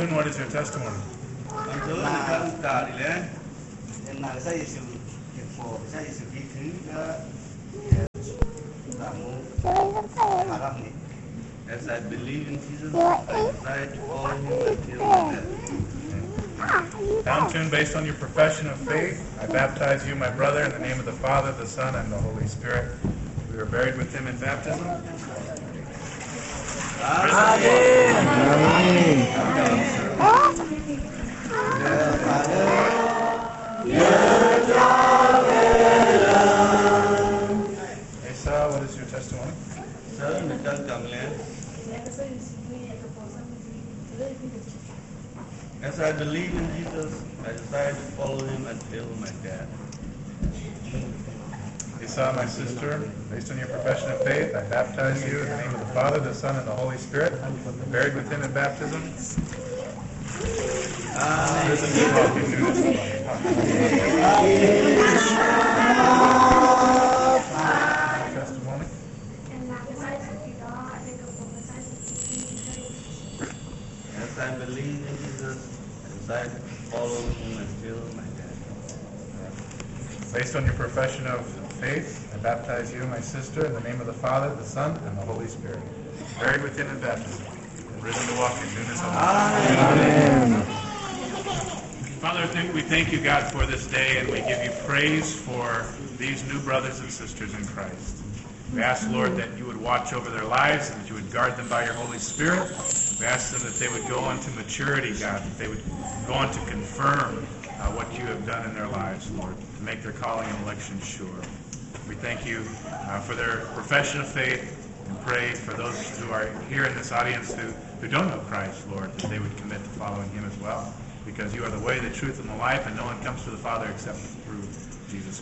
Antun, what is your testimony? As I believe in Jesus, I desire to follow him until my death. Antun, based on your profession of faith, I baptize you, my brother, in the name of the Father, the Son, and the Holy Spirit. We were buried with him in baptism. Asa, what is your testimony? As I believe in Jesus, I desire to follow him until my death. Asa, my sister, based on your profession of faith, I baptize you in the name of the Father, the Son, and the Holy Spirit. Buried with him in baptism. Testimony. As I believe in Jesus, I desire to follow him until my death. Based on your profession of faith, I baptize you, my sister, in the name of the Father, the Son, and the Holy Spirit. Buried with him in baptism, and risen to walk in newness of life. Amen. Father, we thank you, God, for this day, and we give you praise for these new brothers and sisters in Christ. We ask, Lord, that you would watch over their lives and that you would guard them by your Holy Spirit. We ask them that they would go on to maturity, God, that they would go on to confirm what you have done in their lives, Lord, to make their calling and election sure. We thank you for their profession of faith and pray for those who are here in this audience who don't know Christ, Lord, that they would commit to following him as well, because you are the way, the truth, and the life, and no one comes to the Father except through Jesus